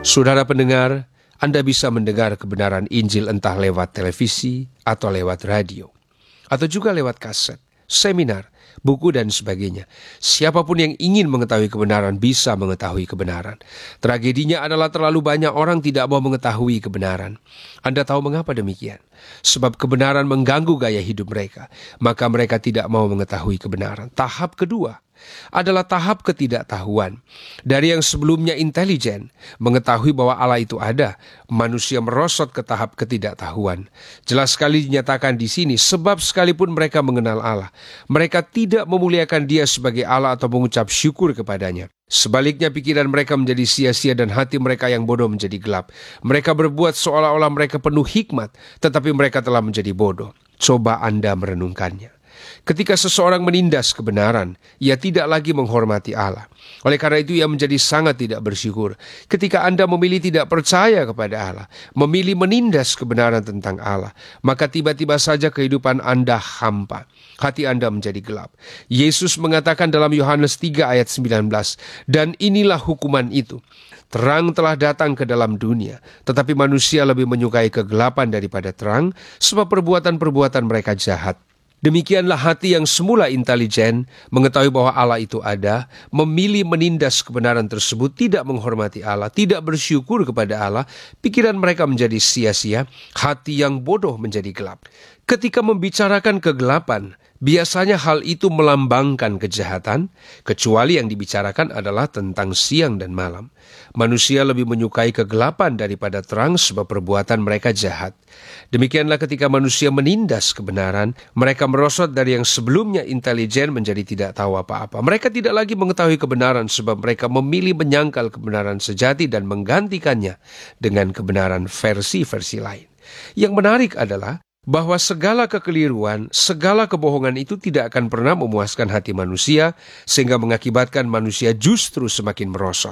Saudara pendengar, Anda bisa mendengar kebenaran Injil entah lewat televisi atau lewat radio, atau juga lewat kaset, seminar, buku dan sebagainya. Siapapun yang ingin mengetahui kebenaran bisa mengetahui kebenaran. Tragedinya adalah terlalu banyak orang tidak mau mengetahui kebenaran. Anda tahu mengapa demikian? Sebab kebenaran mengganggu gaya hidup mereka, maka mereka tidak mau mengetahui kebenaran. Tahap kedua adalah tahap ketidaktahuan. Dari yang sebelumnya intelijen, mengetahui bahwa Allah itu ada, manusia merosot ke tahap ketidaktahuan. Jelas sekali dinyatakan di sini, sebab sekalipun mereka mengenal Allah, mereka tidak memuliakan Dia sebagai Allah atau mengucap syukur kepadanya. Sebaliknya pikiran mereka menjadi sia-sia dan hati mereka yang bodoh menjadi gelap. Mereka berbuat seolah-olah mereka penuh hikmat, tetapi mereka telah menjadi bodoh. Coba Anda merenungkannya. Ketika seseorang menindas kebenaran, ia tidak lagi menghormati Allah. Oleh karena itu ia menjadi sangat tidak bersyukur. Ketika Anda memilih tidak percaya kepada Allah, memilih menindas kebenaran tentang Allah, maka tiba-tiba saja kehidupan Anda hampa. Hati Anda menjadi gelap. Yesus mengatakan dalam Yohanes 3 ayat 19, "Dan inilah hukuman itu. Terang telah datang ke dalam dunia, tetapi manusia lebih menyukai kegelapan daripada terang, sebab perbuatan-perbuatan mereka jahat." Demikianlah hati yang semula intelijen, mengetahui bahwa Allah itu ada, memilih menindas kebenaran tersebut, tidak menghormati Allah, tidak bersyukur kepada Allah, pikiran mereka menjadi sia-sia, hati yang bodoh menjadi gelap. Ketika membicarakan kegelapan, biasanya hal itu melambangkan kejahatan, kecuali yang dibicarakan adalah tentang siang dan malam. Manusia lebih menyukai kegelapan daripada terang sebab perbuatan mereka jahat. Demikianlah ketika manusia menindas kebenaran, mereka merosot dari yang sebelumnya intelijen menjadi tidak tahu apa-apa. Mereka tidak lagi mengetahui kebenaran sebab mereka memilih menyangkal kebenaran sejati dan menggantikannya dengan kebenaran versi-versi lain. Yang menarik adalah bahwa segala kekeliruan, segala kebohongan itu tidak akan pernah memuaskan hati manusia, sehingga mengakibatkan manusia justru semakin merosot.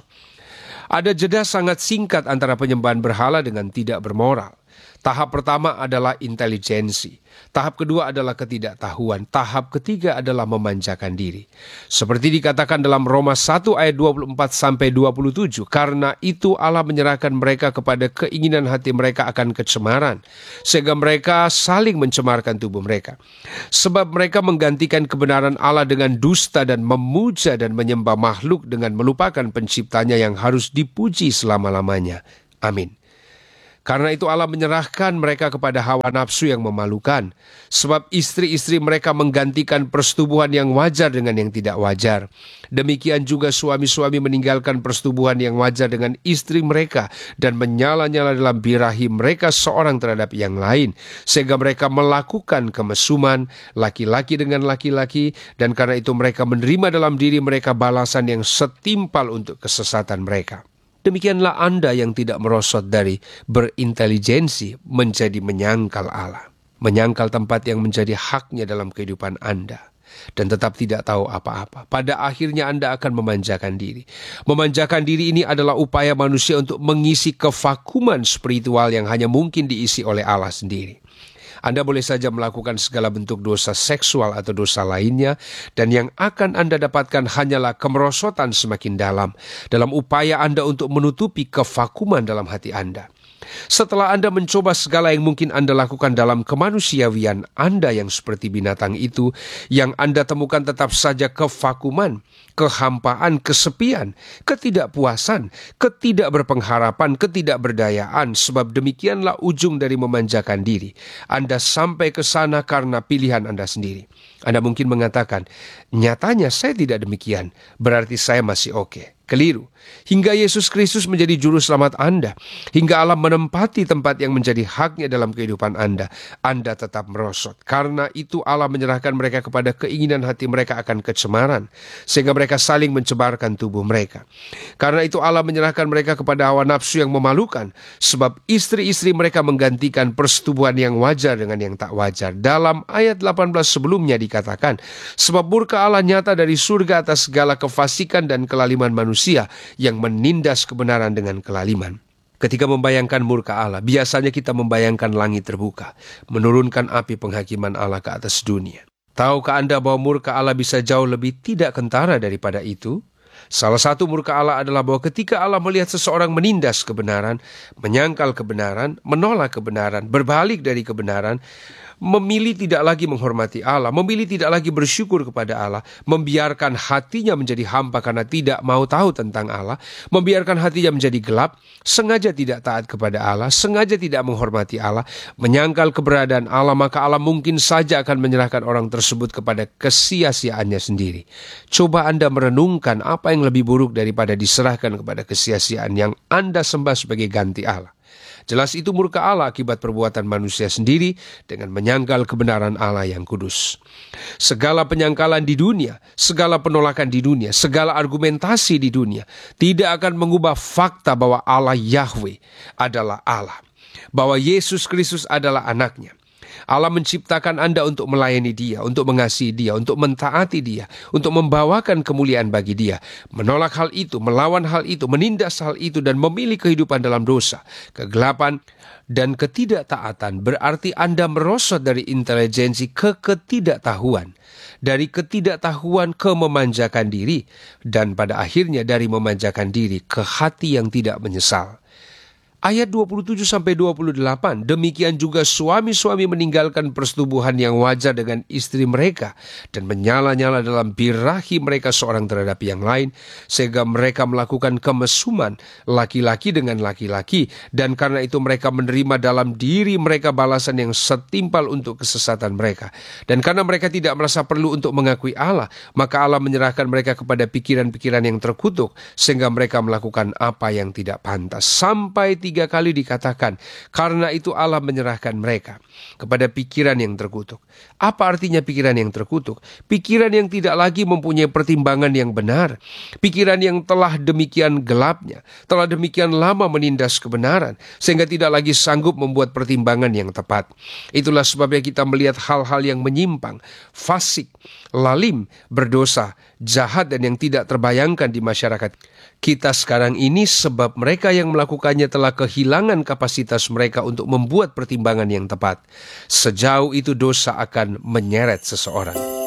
Ada jeda sangat singkat antara penyembahan berhala dengan tidak bermoral. Tahap pertama adalah intelijensi. Tahap kedua adalah ketidaktahuan. Tahap ketiga adalah memanjakan diri. Seperti dikatakan dalam Roma 1 ayat 24-27, karena itu Allah menyerahkan mereka kepada keinginan hati mereka akan kecemaran, sehingga mereka saling mencemarkan tubuh mereka. Sebab mereka menggantikan kebenaran Allah dengan dusta dan memuja dan menyembah makhluk dengan melupakan penciptanya yang harus dipuji selama-lamanya. Amin. Karena itu Allah menyerahkan mereka kepada hawa nafsu yang memalukan. Sebab istri-istri mereka menggantikan persetubuhan yang wajar dengan yang tidak wajar. Demikian juga suami-suami meninggalkan persetubuhan yang wajar dengan istri mereka dan menyala-nyala dalam birahi mereka seorang terhadap yang lain. Sehingga mereka melakukan kemesuman laki-laki dengan laki-laki, dan karena itu mereka menerima dalam diri mereka balasan yang setimpal untuk kesesatan mereka. Demikianlah Anda yang tidak merosot dari berintelijensi menjadi menyangkal Allah. Menyangkal tempat yang menjadi haknya dalam kehidupan Anda. Dan tetap tidak tahu apa-apa. Pada akhirnya Anda akan memanjakan diri. Memanjakan diri ini adalah upaya manusia untuk mengisi kevakuman spiritual yang hanya mungkin diisi oleh Allah sendiri. Anda boleh saja melakukan segala bentuk dosa seksual atau dosa lainnya, dan yang akan Anda dapatkan hanyalah kemerosotan semakin dalam upaya Anda untuk menutupi kevakuman dalam hati Anda. Setelah Anda mencoba segala yang mungkin Anda lakukan dalam kemanusiawian Anda yang seperti binatang itu, yang Anda temukan tetap saja kevakuman, kehampaan, kesepian, ketidakpuasan, ketidakberpengharapan, ketidakberdayaan, sebab demikianlah ujung dari memanjakan diri. Anda sampai ke sana karena pilihan Anda sendiri. Anda mungkin mengatakan, nyatanya saya tidak demikian, berarti saya masih oke. Keliru. Hingga Yesus Kristus menjadi juru selamat Anda, hingga Allah menempati tempat yang menjadi haknya dalam kehidupan Anda, Anda tetap merosot. Karena itu Allah menyerahkan mereka kepada keinginan hati mereka akan kecemaran, sehingga mereka saling mencemarkan tubuh mereka. Karena itu Allah menyerahkan mereka kepada hawa nafsu yang memalukan, sebab istri-istri mereka menggantikan persetubuhan yang wajar dengan yang tak wajar. Dalam ayat 18 sebelumnya dikatakan, sebab murka Allah nyata dari surga atas segala kefasikan dan kelaliman manusia yang menindas kebenaran dengan kelaliman. Ketika membayangkan murka Allah, biasanya kita membayangkan langit terbuka, menurunkan api penghakiman Allah ke atas dunia. Tahukah Anda bahwa murka Allah bisa jauh lebih tidak kentara daripada itu? Salah satu murka Allah adalah bahwa ketika Allah melihat seseorang menindas kebenaran, menyangkal kebenaran, menolak kebenaran, berbalik dari kebenaran, memilih tidak lagi menghormati Allah, memilih tidak lagi bersyukur kepada Allah, membiarkan hatinya menjadi hampa karena tidak mau tahu tentang Allah, membiarkan hatinya menjadi gelap, sengaja tidak taat kepada Allah, sengaja tidak menghormati Allah, menyangkal keberadaan Allah, maka Allah mungkin saja akan menyerahkan orang tersebut kepada kesia-siaannya sendiri. Coba Anda merenungkan apa yang lebih buruk daripada diserahkan kepada kesia-siaan yang Anda sembah sebagai ganti Allah. Jelas itu murka Allah akibat perbuatan manusia sendiri dengan menyangkal kebenaran Allah yang kudus. Segala penyangkalan di dunia, segala penolakan di dunia, segala argumentasi di dunia tidak akan mengubah fakta bahwa Allah Yahweh adalah Allah, bahwa Yesus Kristus adalah anaknya. Allah menciptakan Anda untuk melayani Dia, untuk mengasihi Dia, untuk mentaati Dia, untuk membawakan kemuliaan bagi Dia. Menolak hal itu, melawan hal itu, menindas hal itu, dan memilih kehidupan dalam dosa, kegelapan, dan ketidaktaatan berarti Anda merosot dari intelijensi ke ketidaktahuan, dari ketidaktahuan ke memanjakan diri, dan pada akhirnya dari memanjakan diri ke hati yang tidak menyesal. Ayat 27-28, demikian juga suami-suami meninggalkan persetubuhan yang wajar dengan istri mereka dan menyala-nyala dalam birahi mereka seorang terhadap yang lain, sehingga mereka melakukan kemesuman laki-laki dengan laki-laki, dan karena itu mereka menerima dalam diri mereka balasan yang setimpal untuk kesesatan mereka. Dan karena mereka tidak merasa perlu untuk mengakui Allah, maka Allah menyerahkan mereka kepada pikiran-pikiran yang terkutuk, sehingga mereka melakukan apa yang tidak pantas. Sampai 3 kali dikatakan, karena itu Allah menyerahkan mereka kepada pikiran yang terkutuk. Apa artinya pikiran yang terkutuk? Pikiran yang tidak lagi mempunyai pertimbangan yang benar. Pikiran yang telah demikian gelapnya, telah demikian lama menindas kebenaran, sehingga tidak lagi sanggup membuat pertimbangan yang tepat. Itulah sebabnya kita melihat hal-hal yang menyimpang, fasik, lalim, berdosa, jahat, dan yang tidak terbayangkan di masyarakat kita sekarang ini, sebab mereka yang melakukannya telah kehilangan kapasitas mereka untuk membuat pertimbangan yang tepat. Sejauh itu dosa akan menyeret seseorang.